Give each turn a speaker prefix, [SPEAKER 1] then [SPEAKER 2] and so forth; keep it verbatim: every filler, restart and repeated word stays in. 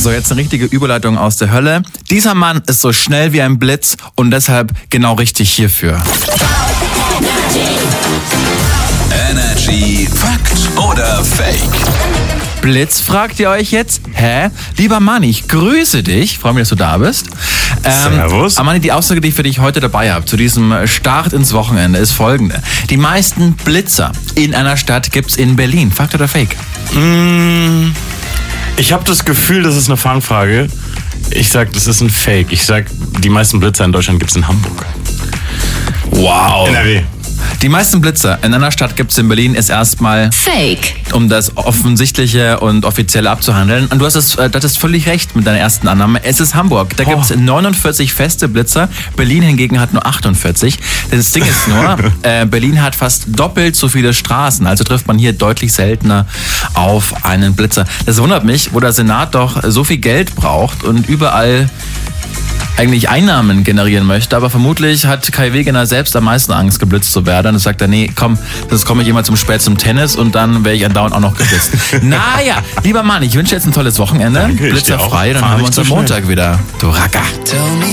[SPEAKER 1] So, jetzt eine richtige Überleitung aus der Hölle. Dieser Mann ist so schnell wie ein Blitz und deshalb genau richtig hierfür.
[SPEAKER 2] Energy Fakt oder Fake?
[SPEAKER 1] Blitz, fragt ihr euch jetzt? Hä? Lieber Manni, ich grüße dich. Freue mich, dass du da bist. Ähm,
[SPEAKER 3] Servus.
[SPEAKER 1] Aber Manni, die Aussage, die ich für dich heute dabei habe, zu diesem Start ins Wochenende, ist folgende. Die meisten Blitzer in einer Stadt gibt's in Berlin. Fakt oder Fake?
[SPEAKER 3] Mmh, ich habe das Gefühl, das ist eine Fangfrage. Ich sag, das ist ein Fake. Ich sag, die meisten Blitzer in Deutschland gibt's in Hamburg.
[SPEAKER 1] Wow.
[SPEAKER 3] N R W.
[SPEAKER 1] Die meisten Blitzer in einer Stadt gibt's in Berlin ist erstmal
[SPEAKER 4] Fake.
[SPEAKER 1] Um das Offensichtliche und Offizielle abzuhandeln. Und du hast es, das ist völlig recht mit deiner ersten Annahme. Es ist Hamburg. Da
[SPEAKER 3] Oh.
[SPEAKER 1] gibt's neunundvierzig feste Blitzer. Berlin hingegen hat nur achtundvierzig. Das Ding ist nur, äh, Berlin hat fast doppelt so viele Straßen. Also trifft man hier deutlich seltener auf einen Blitzer. Das wundert mich, wo der Senat doch so viel Geld braucht und überall eigentlich Einnahmen generieren möchte, aber vermutlich hat Kai Wegener selbst am meisten Angst, geblitzt zu werden. Und sagt er, nee, komm, sonst komme ich immer zum spät zum Tennis und dann wäre ich andauernd auch noch geblitzt. Naja, lieber Mann, ich wünsche jetzt ein tolles Wochenende.
[SPEAKER 3] Danke, ich dir auch.
[SPEAKER 1] Blitzerfrei, dann
[SPEAKER 3] Fahr
[SPEAKER 1] haben wir
[SPEAKER 3] nicht
[SPEAKER 1] uns
[SPEAKER 3] so
[SPEAKER 1] am
[SPEAKER 3] schnell.
[SPEAKER 1] Montag wieder. Du Racker.
[SPEAKER 2] Tell me